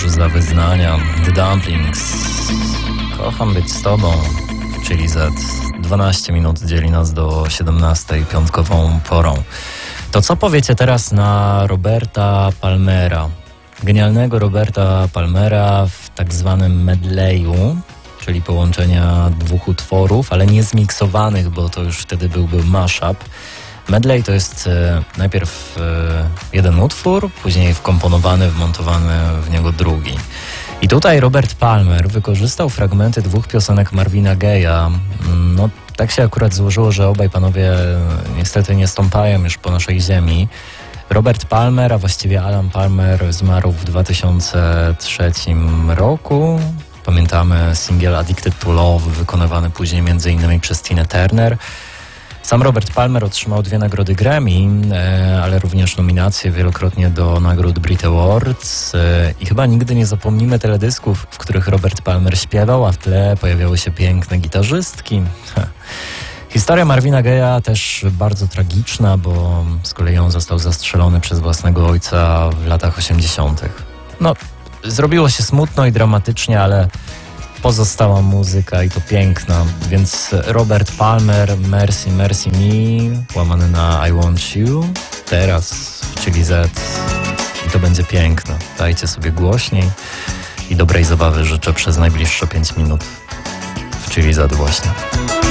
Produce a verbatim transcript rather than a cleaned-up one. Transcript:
za wyznania. The Dumplings. Kocham być z tobą. Czyli Z. dwanaście minut dzieli nas do siedemnastej piątkową porą. To co powiecie teraz na Roberta Palmera? Genialnego Roberta Palmera w tak zwanym medleyu, czyli połączenia dwóch utworów, ale nie zmiksowanych, bo to już wtedy byłby mashup. Medley to jest e, najpierw e, jeden utwór, później wkomponowany, wmontowany w niego drugi. I tutaj Robert Palmer wykorzystał fragmenty dwóch piosenek Marvina Gaye'a. No, tak się akurat złożyło, że obaj panowie niestety nie stąpają już po naszej ziemi. Robert Palmer, a właściwie Alan Palmer, zmarł w dwa tysiące trzecim roku. Pamiętamy singiel Addicted to Love, wykonywany później między innymi przez Tinę Turner. Sam Robert Palmer otrzymał dwie nagrody Grammy, ale również nominacje wielokrotnie do nagród Brit Awards i chyba nigdy nie zapomnimy teledysków, w których Robert Palmer śpiewał, a w tle pojawiały się piękne gitarzystki. Historia Marvina Gaye'a też bardzo tragiczna, bo z kolei on został zastrzelony przez własnego ojca w latach osiemdziesiątych. No, zrobiło się smutno i dramatycznie, ale pozostała muzyka i to piękna, więc Robert Palmer, Mercy, Mercy Me, łamany na I Want You, teraz w Chili Z i to będzie piękne. Dajcie sobie głośniej i dobrej zabawy życzę przez najbliższe pięć minut w Chili Z właśnie.